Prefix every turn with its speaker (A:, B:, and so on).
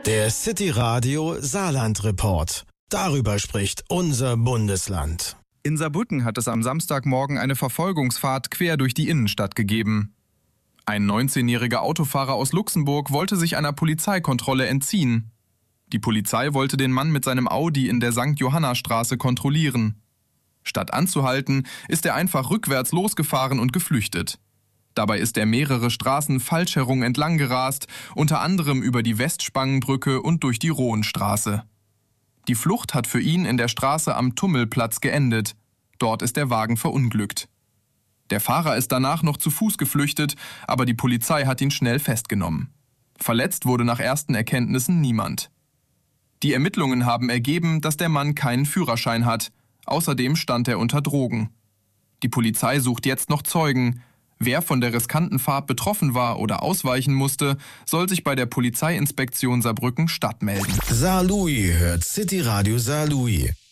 A: Der City Radio Saarland Report. Darüber spricht unser Bundesland.
B: In Saarbrücken hat es am Samstagmorgen eine Verfolgungsfahrt quer durch die Innenstadt gegeben. Ein 19-jähriger Autofahrer aus Luxemburg wollte sich einer Polizeikontrolle entziehen. Die Polizei wollte den Mann mit seinem Audi in der St. Johanna-Straße kontrollieren. Statt anzuhalten, ist er einfach rückwärts losgefahren und geflüchtet. Dabei ist er mehrere Straßen falsch herum entlang gerast, unter anderem über die Westspangenbrücke und durch die Rohenstraße. Die Flucht hat für ihn in der Straße am Tummelplatz geendet. Dort ist der Wagen verunglückt. Der Fahrer ist danach noch zu Fuß geflüchtet, aber die Polizei hat ihn schnell festgenommen. Verletzt wurde nach ersten Erkenntnissen niemand. Die Ermittlungen haben ergeben, dass der Mann keinen Führerschein hat. Außerdem stand er unter Drogen. Die Polizei sucht jetzt noch Zeugen. Wer von der riskanten Fahrt betroffen war oder ausweichen musste, soll sich bei der Polizeiinspektion Saarbrücken Stadt melden.
A: Saarlouis hört City Radio Saarlouis.